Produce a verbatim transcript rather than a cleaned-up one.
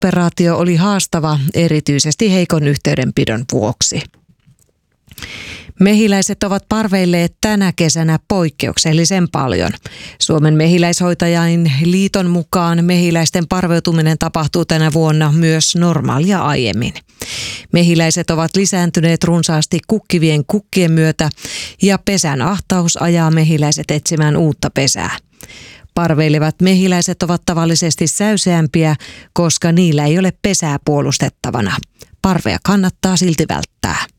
operaatio oli haastava erityisesti heikon yhteydenpidon vuoksi. Mehiläiset ovat parveilleet tänä kesänä poikkeuksellisen paljon. Suomen mehiläishoitajain liiton mukaan mehiläisten parveutuminen tapahtuu tänä vuonna myös normaalia aiemmin. Mehiläiset ovat lisääntyneet runsaasti kukkivien kukkien myötä ja pesän ahtaus ajaa mehiläiset etsimään uutta pesää. Parveilevat mehiläiset ovat tavallisesti säyseämpiä, koska niillä ei ole pesää puolustettavana. Parvea kannattaa silti välttää.